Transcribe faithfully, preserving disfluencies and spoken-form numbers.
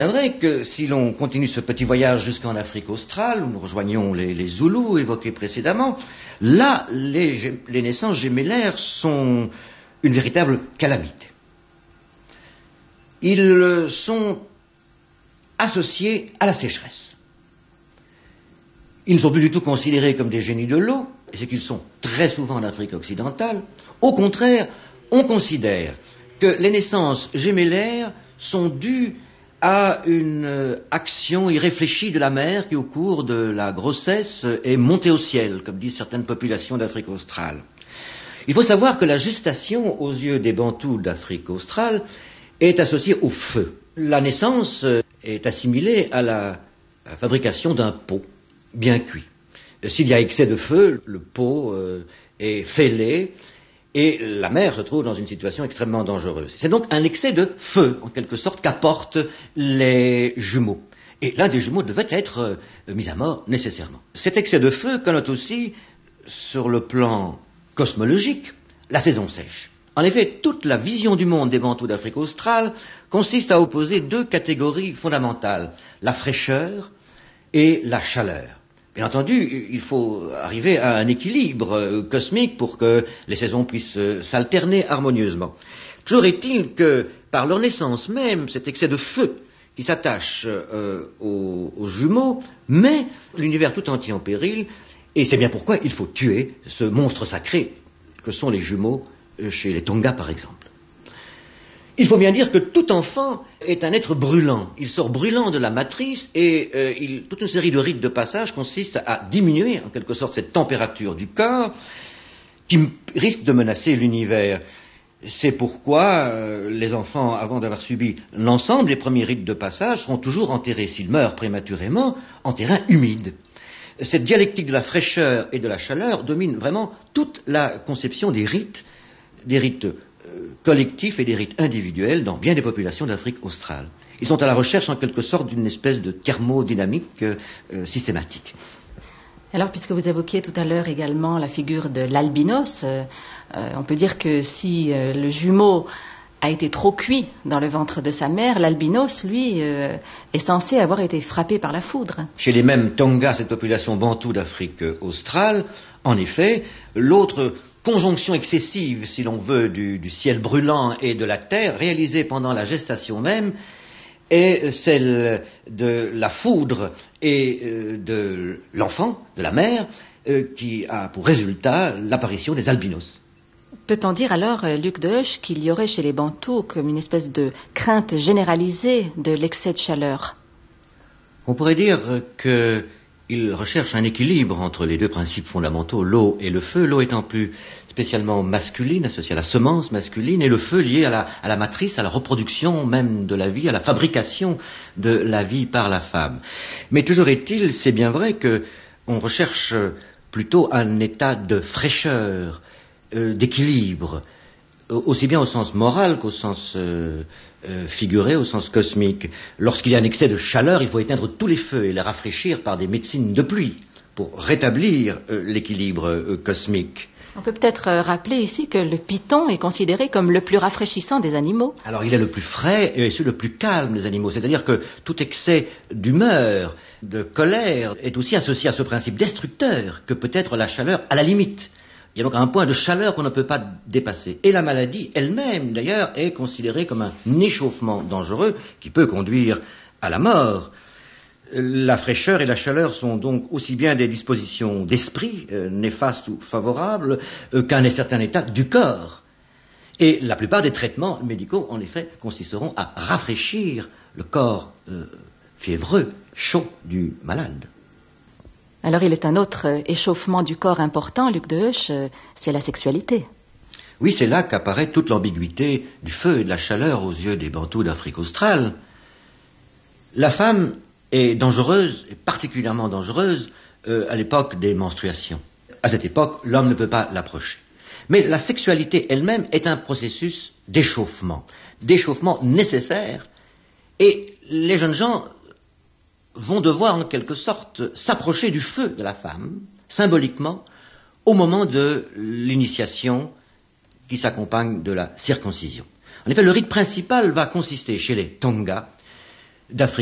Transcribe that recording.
C'est vrai que si l'on continue ce petit voyage jusqu'en Afrique australe, où nous rejoignons les, les Zoulous évoqués précédemment, là, les, les naissances gémellaires sont une véritable calamité. Ils sont associés à la sécheresse. Ils ne sont plus du tout considérés comme des génies de l'eau, et c'est qu'ils sont très souvent en Afrique occidentale. Au contraire, on considère que les naissances gémellaires sont dues à une action irréfléchie de la mère qui, au cours de la grossesse, est montée au ciel, comme disent certaines populations d'Afrique australe. Il faut savoir que la gestation, aux yeux des Bantous d'Afrique australe, est associée au feu. La naissance est assimilée à la fabrication d'un pot bien cuit. S'il y a excès de feu, le pot euh, est fêlé et la mère se trouve dans une situation extrêmement dangereuse. C'est donc un excès de feu, en quelque sorte, qu'apportent les jumeaux. Et l'un des jumeaux devait être euh, mis à mort nécessairement. Cet excès de feu connote aussi, sur le plan cosmologique, la saison sèche. En effet, toute la vision du monde des Bantous d'Afrique australe consiste à opposer deux catégories fondamentales, la fraîcheur et la chaleur. Bien entendu, il faut arriver à un équilibre cosmique pour que les saisons puissent s'alterner harmonieusement. Toujours est-il que, par leur naissance même, cet excès de feu qui s'attache euh, aux, aux jumeaux met l'univers tout entier en péril, et c'est bien pourquoi il faut tuer ce monstre sacré que sont les jumeaux chez les Tonga, par exemple. Il faut bien dire que tout enfant est un être brûlant. Il sort brûlant de la matrice et euh, il, toute une série de rites de passage consiste à diminuer en quelque sorte cette température du corps qui m- risque de menacer l'univers. C'est pourquoi euh, les enfants, avant d'avoir subi l'ensemble des premiers rites de passage, seront toujours enterrés, s'ils meurent prématurément, en terrain humide. Cette dialectique de la fraîcheur et de la chaleur domine vraiment toute la conception des rites, des rites collectifs et des rites individuels dans bien des populations d'Afrique australe. Ils sont à la recherche en quelque sorte d'une espèce de thermodynamique euh, systématique. Alors, puisque vous évoquiez tout à l'heure également la figure de l'albinos, euh, euh, on peut dire que si euh, le jumeau a été trop cuit dans le ventre de sa mère, l'albinos, lui, euh, est censé avoir été frappé par la foudre. Chez les mêmes Tonga, cette population bantoue d'Afrique australe, en effet, l'autre conjonction excessive, si l'on veut, du, du ciel brûlant et de la terre, réalisée pendant la gestation même, est celle de la foudre et euh, de l'enfant, de la mère, euh, qui a pour résultat l'apparition des albinos. Peut-on dire alors, Luc Dehoche, qu'il y aurait chez les Bantous comme une espèce de crainte généralisée de l'excès de chaleur? On pourrait dire que il recherche un équilibre entre les deux principes fondamentaux, l'eau et le feu, l'eau étant plus spécialement masculine, associée à la semence masculine, et le feu lié à la, à la matrice, à la reproduction même de la vie, à la fabrication de la vie par la femme. Mais toujours est-il, c'est bien vrai qu'on recherche plutôt un état de fraîcheur, euh, d'équilibre, aussi bien au sens moral qu'au sens euh, euh, figuré, au sens cosmique. Lorsqu'il y a un excès de chaleur, il faut éteindre tous les feux et les rafraîchir par des médecines de pluie pour rétablir euh, l'équilibre euh, cosmique. On peut peut-être euh, rappeler ici que le python est considéré comme le plus rafraîchissant des animaux. Alors il est le plus frais et le plus calme des animaux, c'est-à-dire que tout excès d'humeur, de colère est aussi associé à ce principe destructeur que peut être la chaleur à la limite. Il y a donc un point de chaleur qu'on ne peut pas dépasser. Et la maladie elle-même, d'ailleurs, est considérée comme un échauffement dangereux qui peut conduire à la mort. La fraîcheur et la chaleur sont donc aussi bien des dispositions d'esprit, euh, néfastes ou favorables, euh, qu'un certain état du corps. Et la plupart des traitements médicaux, en effet, consisteront à rafraîchir le corps euh, fiévreux, chaud du malade. Alors il est un autre échauffement du corps important, Luc Dehoche, c'est la sexualité. Oui, c'est là qu'apparaît toute l'ambiguïté du feu et de la chaleur aux yeux des Bantous d'Afrique australe. La femme est dangereuse, et particulièrement dangereuse, euh, à l'époque des menstruations. À cette époque, l'homme ne peut pas l'approcher. Mais la sexualité elle-même est un processus d'échauffement, d'échauffement nécessaire, et les jeunes gens vont devoir en quelque sorte s'approcher du feu de la femme, symboliquement, au moment de l'initiation qui s'accompagne de la circoncision. En effet, le rite principal va consister chez les Tonga d'Afrique